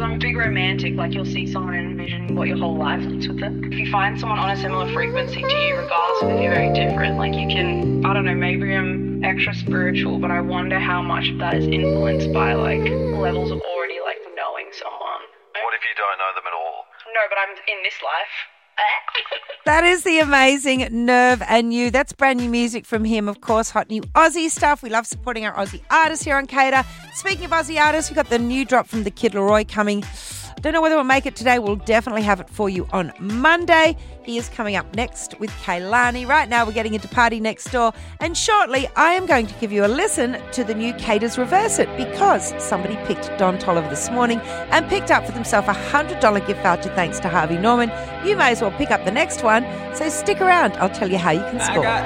I'm a big romantic. Like, you'll see someone and envision what your whole life is with them. If you find someone on a similar frequency to you, regardless of if you're very different, like, you can, I don't know, maybe I'm extra spiritual, but I wonder how much of that is influenced by, like, levels of already, like, knowing someone. What if you don't know them at all? No, but I'm in this life. That is the amazing Nerve and You. That's brand new music from him, of course, hot new Aussie stuff. We love supporting our Aussie artists here on Cater. Speaking of Aussie artists, we've got the new drop from the Kid Laroi coming. Don't know whether we'll make it today. We'll definitely have it for you on Monday. He is coming up next with Kaylani. Right now, we're getting into Party Next Door. And shortly, I am going to give you a listen to the new Cater's Reverse It, because somebody picked Don Tolliver this morning and picked up for themselves a $100 gift voucher thanks to Harvey Norman. You may as well pick up the next one. So stick around. I'll tell you how you can score.